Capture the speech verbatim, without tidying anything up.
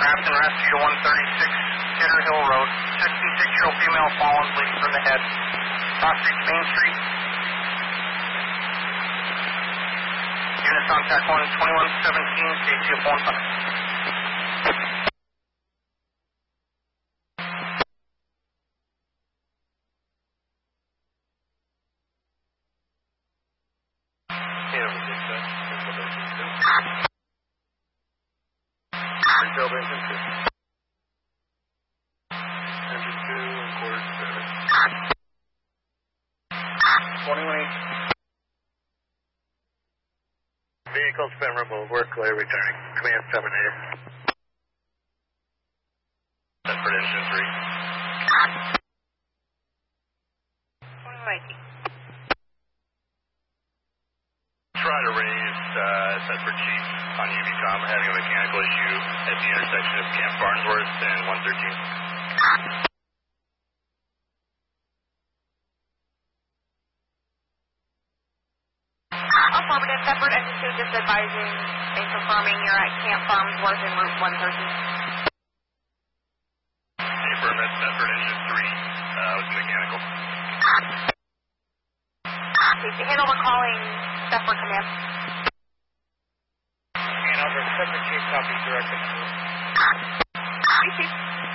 Grafton Rescue to one thirty-six Kidder Hill Road. sixty-six-year-old female fallen, bleeding from the head. Cross Street, Main Street. Unit contact one twenty-one seventeen, K C F one five. Vehicle's been removed. We're clear. Returning. Command seven eight. Separate engine three. Try to raise uh, Thetford Chief on U V COM. We're having a mechanical issue at the intersection of Camp Farnsworth and one thirteen. Affirmative. Thetford Engine two just advising and confirming you're at Camp Farnsworth and Route one thirteen. Affirm that Thetford Engine three uh, was mechanical. Okay, hand over calling Thetford Command. Hand over Thetford Chief, copy, direct. Chief.